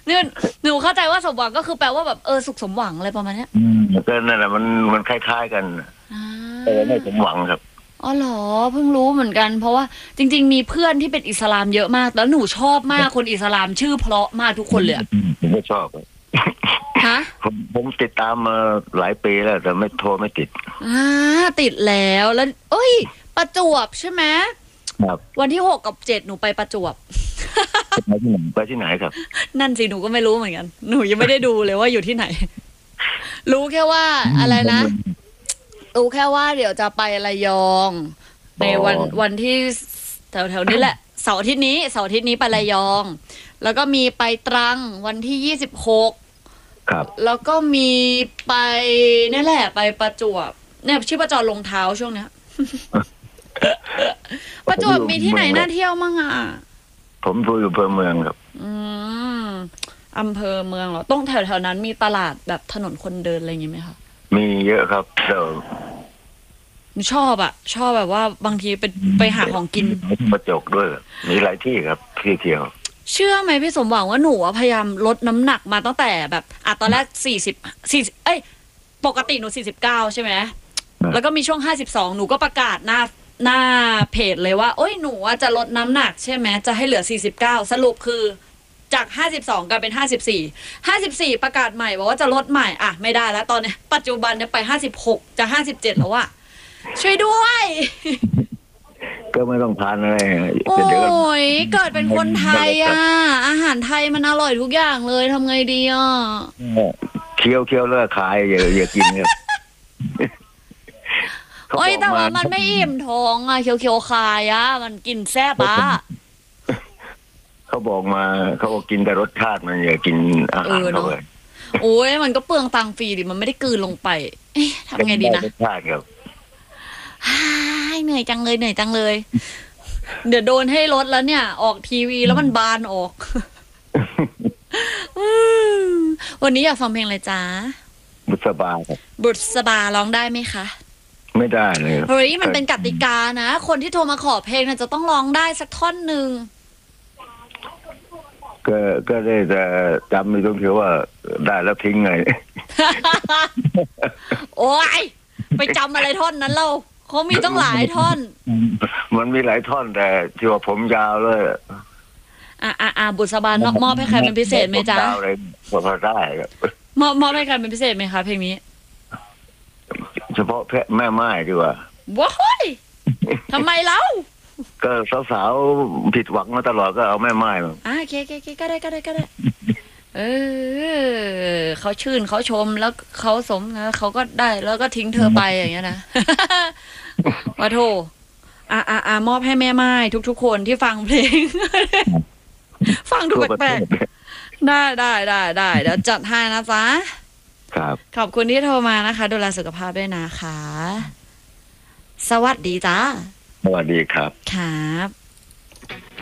เนี่ยหนูเข้าใจว่าสมหวังก็คือแปลว่าแบบสุขสมหวังอะไรประมาณเนี้ยก็นั่นแหละมันคล้ายๆกันอ่แต่าไม่สมหวังครับอ๋อเหรอเพิ่งรู้เหมือนกันเพราะว่าจริงๆมีเพื่อนที่เป็นอิสลามเยอะมากแล้วหนูชอบมากคนอิสลามชื่อเพราะมากทุกคนเลยผมไม่ชอบฮะผมติดตามมาหลายปีแล้วแต่ไม่โทรไม่ติดอ่าติดแล้วเอ้ยประจวบใช่ไหมครับวันที่6 กับ 7หนูไปประจวบไปที่ไหนครับนั่นสิหนูก็ไม่รู้เหมือนกันหนูยังไม่ได้ดูเลยว่าอยู่ที่ไหนรู้แค่ว่าอะไรนะรู้แค่ว่าเดี๋ยวจะไประยองในวันที่แถวนี้แหละเสาร์อาทิตย์นี้ไประยองแล้วก็มีไปตรังวันที่26 ครับแล้วก็มีไปนี่แหละไปประจวบเนี่ยชื่อประจวบลงเท้าช่วงเนี้ยประจวบมีที่ไหนน่าเที่ยวมั่งอ่ะผมอยู่อำเภอเมืองครับมอำเภอเมืองเหรอต้องแถวนั้นมีตลาดแบบถนนคนเดินอะไรอย่างงี้ไหมคะมีเยอะครับเดี๋ยวชอบแบบว่าบางทีไปหาของกินประจกด้วยมีหลายที่ครับที่เที่ยวเชื่อไหมพี่สมหวังว่าหนูพยายามลดน้ำหนักมาตั้งแต่แบบตอนแรก40ปกติหนู49ใช่ไหมแล้วก็มีช่วง52หนูก็ประกาศหน้าเพจเลยว่าโอ้ยหนูจะลดน้ำหนักใช่ไหมจะให้เหลือ49สรุปคือจาก52กลายเป็น54ประกาศใหม่บอกว่าจะลดใหม่ไม่ได้แล้วตอนนี้ปัจจุบันเนี่ยไป56จะ57แล้วอะช่วยด้วยก็ไม่ต้องทานอะไรโอ้ยเกิดเป็นคนไทยอาหารไทยมันอร่อยทุกอย่างเลยทำไงดีเคี้ยวแล้วขายอย่ากินครับโอ้ยแต่ว่ามันไม่อิ่มท้องเคี้ยวคายมันกินแซ่บเขาบอกเขาบอกกินแต่รสชาติมันอย่ากินอาหารเข้าไปโอ้ยมันก็เปลืองตังค์ฟรีดิมันไม่ได้กลืนลงไปทำไงดีนะรสชาติครับเหนื่อยจังเลยเดี๋ยวโดนให้ลดแล้วเนี่ยออกทีวีแล้วมันบานออกวันนี้อยากฟังเพลงอะไรจ๊ะบุษบาครับบุษบาร้องได้ไหมคะไม่ได้เลยเฮ้ยมันเป็นกติกานะคนที่โทรมาขอเพลงจะต้องร้องได้สักท่อนหนึ่งก็ได้แต่จำไม่ต้องเชื่อว่าได้แล้วทิ้งไงโอ้ยไปจำอะไรท่อนนั้นเราเขามีต้องหลายท่อนมันมีหลายท่อนแต่ที่ว่าผมยาวเลยบุษบามอบให้ใครเป็นพิเศษไหมจ๊ะพอได้ครับมอบให้ใครเป็นพิเศษไหมคะเพลงนี้เฉพาะแม่ไม้ดีกว่าว้ายทำไมเล่าก็สาวๆผิดหวังมาตลอดก็เอาแม่ไม้มาโอเคก็ได้เขาชื่นเขาชมแล้วเขาสมนะเขาก็ได้แล้วก็ทิ้งเธอไปอย่างเงี้ยนะว่าโทมอบให้แม่ไม้ทุกๆคนที่ฟังเพลงฟังดูแปลกๆได้เดี๋ยวจัดให้นะจ๊ะครับขอบคุณที่โทรมานะคะดูแลสุขภาพด้วยนะคะสวัสดีจ้าสวัสดีครับครับ